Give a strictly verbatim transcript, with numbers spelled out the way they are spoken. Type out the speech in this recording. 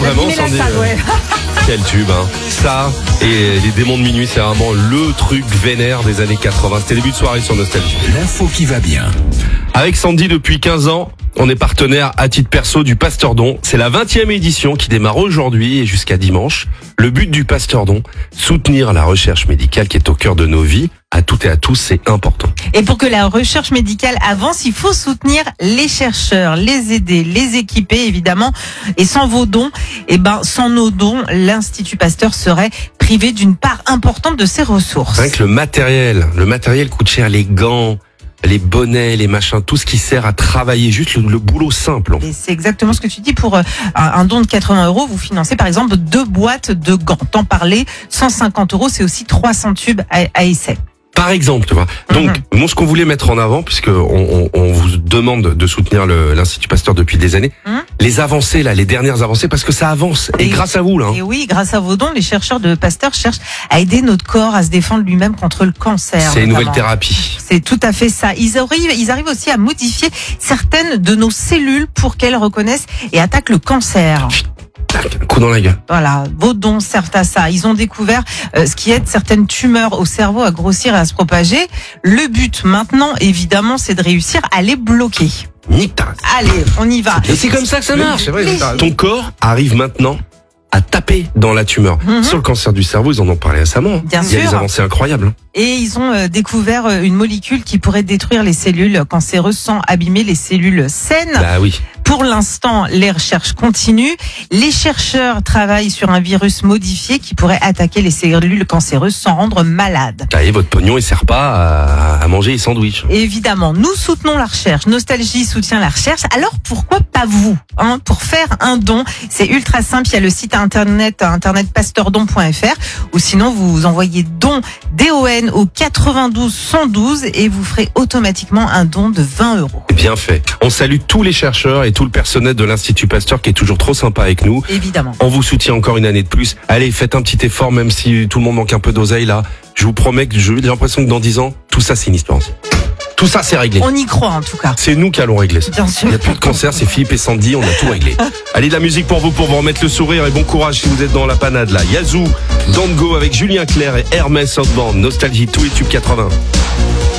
vraiment, Abîmer la Sandy, salle, euh, ouais. Quel tube, hein. Ça et les démons de minuit, c'est vraiment le truc vénère des années quatre-vingts. C'était début de soirée sur Nostalgie. L'info qui va bien. Avec Sandy depuis quinze ans, on est partenaire à titre perso du Pasteur Don. C'est la vingtième édition qui démarre aujourd'hui et jusqu'à dimanche. Le but du Pasteur Don, soutenir la recherche médicale qui est au cœur de nos vies. À toutes et à tous, c'est important. Et pour que la recherche médicale avance, il faut soutenir les chercheurs, les aider, les équiper évidemment. Et sans vos dons, eh ben sans nos dons, l'Institut Pasteur serait privé d'une part importante de ses ressources. Rien que le matériel, le matériel coûte cher, les gants, les bonnets, les machins, tout ce qui sert à travailler, juste le, le boulot simple. Et c'est exactement ce que tu dis. Pour euh, un, un don de quatre-vingts euros, vous financez par exemple deux boîtes de gants. T'en parlais, cent cinquante euros, c'est aussi trois cents tubes à, à essai. Par exemple, tu vois. Donc, Mm-hmm. moi, ce qu'on voulait mettre en avant, puisque on, on, on vous demande de soutenir le, l'Institut Pasteur depuis des années, Mm-hmm. les avancées là, les dernières avancées, parce que ça avance. Et, Et- grâce à vous là. hein. Et oui, grâce à vos dons, les chercheurs de Pasteur cherchent à aider notre corps à se défendre lui-même contre le cancer. C'est une nouvelle notamment. thérapie. C'est tout à fait ça. Ils arrivent, ils arrivent aussi à modifier certaines de nos cellules pour qu'elles reconnaissent et attaquent le cancer. Tac, un coup dans la gueule. Voilà, vos dons servent à ça. Ils ont découvert euh, ce qui aide certaines tumeurs au cerveau à grossir et à se propager. Le but maintenant, évidemment, c'est de réussir à les bloquer. Nique ta race. Allez, on y va. Et c'est comme ça que ça marche. C'est vrai, Les- t'as raison. Ton corps arrive maintenant à taper dans la tumeur. Mhm. Sur le cancer du cerveau, ils en ont parlé récemment. hein. Bien Il y a sûr. des avancées incroyables. hein. Et ils ont euh, découvert euh, une molécule qui pourrait détruire les cellules cancéreuses sans abîmer les cellules saines. Bah oui. Pour l'instant, les recherches continuent. Les chercheurs travaillent sur un virus modifié qui pourrait attaquer les cellules cancéreuses sans rendre malades. Allez, votre pognon, il sert pas à, à manger les sandwichs. Évidemment, nous soutenons la recherche. Nostalgie soutient la recherche. Alors pourquoi pas vous, hein, pour faire un don? C'est ultra simple. Il y a le site internet internet pasteurdon point f r ou sinon vous envoyez don D O N au quatre-vingt-douze cent douze et vous ferez automatiquement un don de vingt euros. Bien fait. On salue tous les chercheurs et tout le personnel de l'Institut Pasteur qui est toujours trop sympa avec nous. Évidemment. On vous soutient encore une année de plus. Allez, faites un petit effort, même si tout le monde manque un peu d'oseille là. Je vous promets que j'ai l'impression que dans dix ans, tout ça c'est une histoire. Tout ça c'est réglé. On y croit en tout cas. C'est nous qui allons régler ça. Bien sûr. Il n'y a plus de cancer, c'est Philippe et Sandy, on a tout réglé. Allez, de la musique pour vous, pour vous remettre le sourire et bon courage si vous êtes dans la panade là. Yazoo, Don't Go avec Julien Clerc et Hermès Outbound, Nostalgie, tous les tubes quatre-vingts.